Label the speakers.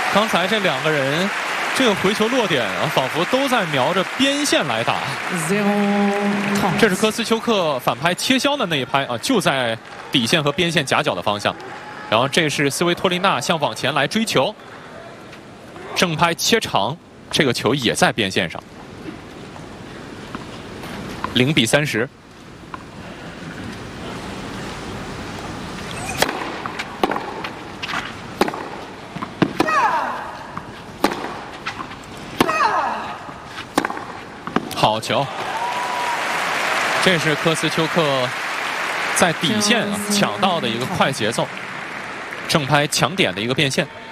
Speaker 1: 刚才这两个人，这个回球落点啊，仿佛都在瞄着边线来打。这是科斯丘克反拍切削的那一拍啊，就在底线和边线夹角的方向。然后这是斯维托利娜向往前来追球，正拍切长，这个球也在边线上。0比30。好球！这是科斯丘克在底线抢到的一个快节奏，正拍抢点的一个变现。